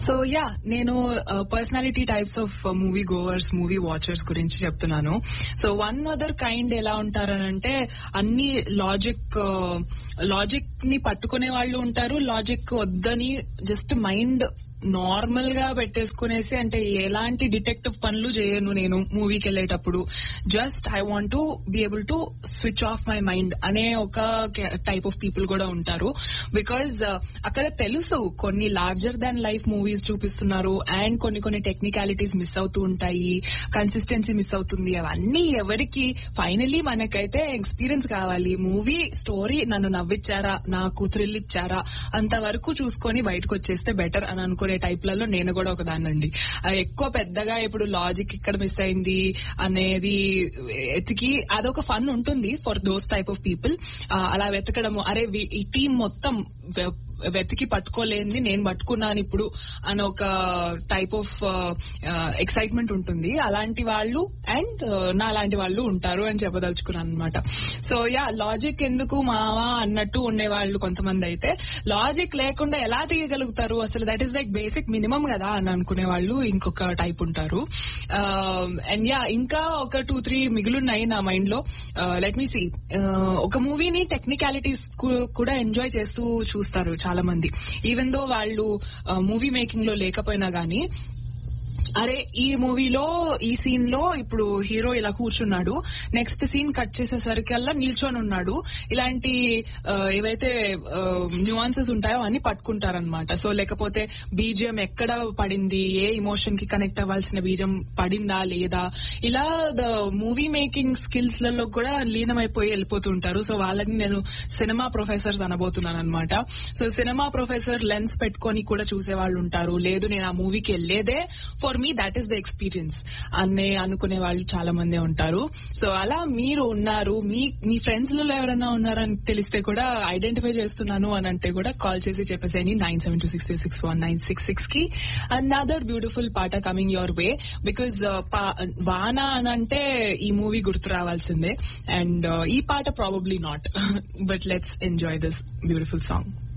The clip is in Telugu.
సో యా నేను personality types of movie goers movie watchers గురించి చెప్తున్నాను. సో వన్ అదర్ కైండ్ ఎలా ఉంటారనంటే అన్ని లాజిక్ ని పట్టుకునే వాళ్ళు ఉంటారు, లాజిక్ వద్దని జస్ట్ మైండ్ నార్మల్ గా పెట్టేసుకునేసి, అంటే ఎలాంటి డిటెక్టివ్ పనులు చేయను నేను మూవీకి వెళ్ళేటప్పుడు, just I want to be able to switch off my mind అనే ఒక టైప్ ఆఫ్ పీపుల్ కూడా ఉంటారు. బికాజ్ అక్కడ తెలుసు కొన్ని లార్జర్ దాన్ లైఫ్ మూవీస్ చూపిస్తున్నారు అండ్ కొన్ని టెక్నికాలిటీస్ మిస్ అవుతూ ఉంటాయి, కన్సిస్టెన్సీ మిస్ అవుతుంది. అవన్నీ ఎవరికి ఫైనలీ మనకైతే ఎక్స్పీరియన్స్ కావాలి. మూవీ స్టోరీ నన్ను నవ్విచ్చారా, నాకు థ్రిల్ ఇచ్చారా అంతవరకు చూసుకొని బయటకు వచ్చేస్తే బెటర్ అని అనుకునే టైప్లలో నేను కూడా ఒకదాన్నండి. ఎక్కువ పెద్దగా ఇప్పుడు లాజిక్ ఇక్కడ మిస్ అయింది అనేది ఎతికి అదొక ఫన్ ఉంటుంది for those type of people. అలా వెతకడము, అరే ఈ టీం మొత్తం వెతికి పట్టుకోలేంది నేను పట్టుకున్నాను ఇప్పుడు అని ఒక టైప్ ఆఫ్ ఎక్సైట్మెంట్ ఉంటుంది. అలాంటి వాళ్ళు అండ్ నా లాంటి వాళ్ళు ఉంటారు అని చెప్పదలుచుకున్నాను అనమాట. సో యా, లాజిక్ ఎందుకు మావా అన్నట్టు ఉండేవాళ్ళు కొంతమంది అయితే, లాజిక్ లేకుండా ఎలా తీయగలుగుతారు అసలు, that is like basic minimum కదా అని అనుకునే వాళ్ళు ఇంకొక టైప్ ఉంటారు. అండ్ యా, ఇంకా ఒక 2-3 మిగులున్నాయి నా మైండ్ లో. లెట్ మీ సీ, ఒక మూవీని టెక్నికాలిటీస్ కూడా ఎంజాయ్ చేస్తూ చూస్తారు చాలా మంది, ఈవెన్ దో వాళ్ళు మూవీ మేకింగ్ లో లేకపోయినా గానీ. అరే ఈ మూవీలో ఈ సీన్ లో ఇప్పుడు హీరో ఇలా కూర్చున్నాడు, నెక్స్ట్ సీన్ కట్ చేసేసరికల్లా నిల్చొని ఉన్నాడు, ఇలాంటి ఏవైతే న్యూఆన్సెస్ ఉంటాయో అన్ని పట్టుకుంటారనమాట. సో లేకపోతే బీజిఎం ఎక్కడ పడింది, ఏ ఇమోషన్ కి కనెక్ట్ అవ్వాల్సిన బీజిఎం పడిందా లేదా, ఇలా ద మూవీ మేకింగ్ స్కిల్స్ లలో కూడా లీనమైపోయి వెళ్ళిపోతుంటారు. సో వాళ్ళని నేను సినిమా ప్రొఫెసర్స్ అనబోతున్నాను అనమాట. సో సినిమా ప్రొఫెసర్ లెన్స్ పెట్టుకొని కూడా చూసే వాళ్ళు ఉంటారు. లేదు నేను ఆ మూవీకి వెళ్లేదే for me that is the experience అనే అనుకునే వాళ్ళు చాలా మంది ఉంటారు. సో అలా మీరు ఉన్నారు, మీ ఫ్రెండ్స్ లలో ఎవరైనా ఉన్నారని తెలిస్తే కూడా, ఐడెంటిఫై చేస్తున్నాను అని అంటే కూడా కాల్ చేసి చెప్పేసేయండి 9726261966 కి. అనదర్ బ్యూటిఫుల్ పాట కమింగ్ యువర్ వే, బికాజ్ వాన అని అంటే ఈ మూవీ గుర్తు రావాల్సిందే. అండ్ ఈ పాట probably not, but let's enjoy this beautiful song.